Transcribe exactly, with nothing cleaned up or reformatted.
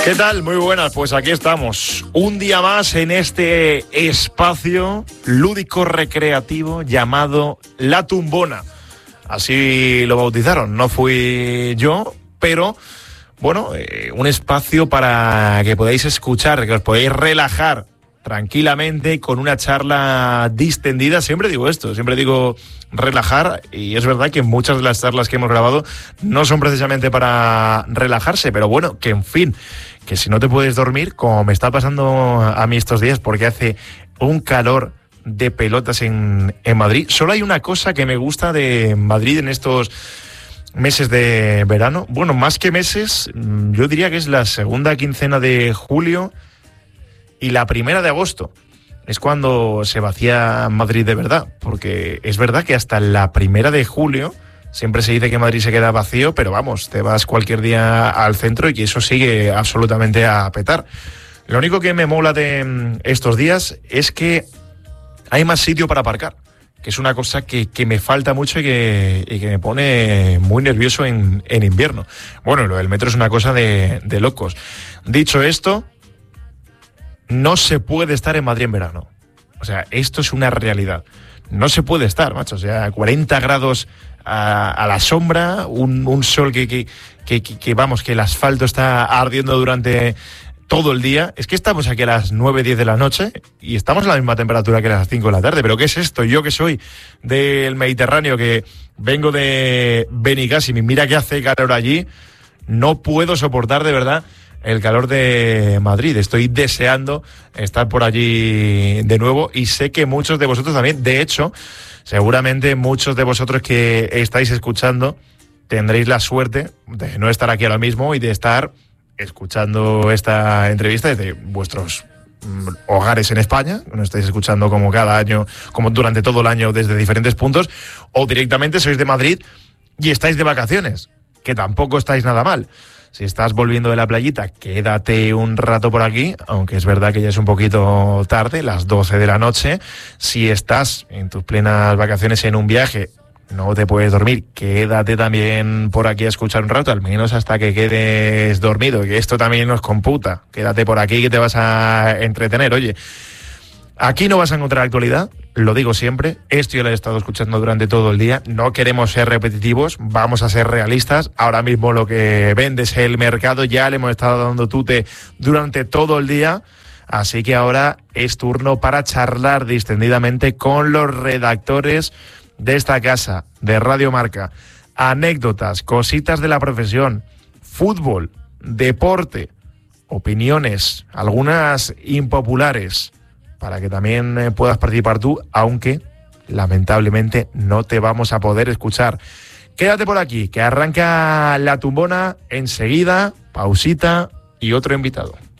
¿Qué tal? Muy buenas, pues aquí estamos. Un día más en este espacio lúdico recreativo llamado La Tumbona. Así lo bautizaron, no fui yo, pero bueno, eh, un espacio para que podáis escuchar, que os podáis relajar tranquilamente con una charla distendida. Siempre digo esto, siempre digo relajar, y es verdad que muchas de las charlas que hemos grabado no son precisamente para relajarse, pero bueno, que en fin, que si no te puedes dormir, como me está pasando a mí estos días, porque hace un calor de pelotas en, en Madrid. Solo hay una cosa que me gusta de Madrid en estos meses de verano. Bueno, más que meses, yo diría que es la segunda quincena de julio y la primera de agosto. Es cuando se vacía Madrid de verdad, porque es verdad que hasta la primera de julio siempre se dice que Madrid se queda vacío, pero vamos, te vas cualquier día al centro y que eso sigue absolutamente a petar. Lo único que me mola de estos días es que hay más sitio para aparcar, que es una cosa que, que me falta mucho y que, y que me pone muy nervioso en, en invierno. Bueno, lo del metro es una cosa de, de locos. Dicho esto, no se puede estar en Madrid en verano. O sea, esto es una realidad. No se puede estar, macho. O sea, cuarenta grados a, a la sombra, un, un sol que, que, que, que, vamos, que el asfalto está ardiendo durante todo el día. Es que estamos aquí a las nueve, diez de la noche y estamos a la misma temperatura que a las cinco de la tarde. ¿Pero qué es esto? Yo que soy del Mediterráneo, que vengo de Benicàssim y mira que hace calor allí, no puedo soportar de verdad el calor de Madrid. Estoy deseando estar por allí de nuevo y sé que muchos de vosotros también. De hecho, seguramente muchos de vosotros que estáis escuchando tendréis la suerte de no estar aquí ahora mismo y de estar escuchando esta entrevista desde vuestros hogares en España. Nos estáis escuchando como cada año, como durante todo el año desde diferentes puntos, o directamente sois de Madrid y estáis de vacaciones, que tampoco estáis nada mal. Si estás volviendo de la playita, quédate un rato por aquí, aunque es verdad que ya es un poquito tarde, las doce de la noche. Si estás en tus plenas vacaciones en un viaje, no te puedes dormir, quédate también por aquí a escuchar un rato, al menos hasta que quedes dormido, que esto también nos computa. Quédate por aquí que te vas a entretener. Oye, aquí no vas a encontrar actualidad, lo digo siempre, esto yo lo he estado escuchando durante todo el día, no queremos ser repetitivos, vamos a ser realistas. Ahora mismo lo que vende es el mercado, ya le hemos estado dando tute durante todo el día, así que ahora es turno para charlar distendidamente con los redactores de esta casa, de Radio Marca. Anécdotas, cositas de la profesión, fútbol, deporte, opiniones, algunas impopulares, para que también eh, puedas participar tú, aunque lamentablemente no te vamos a poder escuchar. Quédate por aquí, que arranca La Tumbona enseguida, pausita y otro invitado.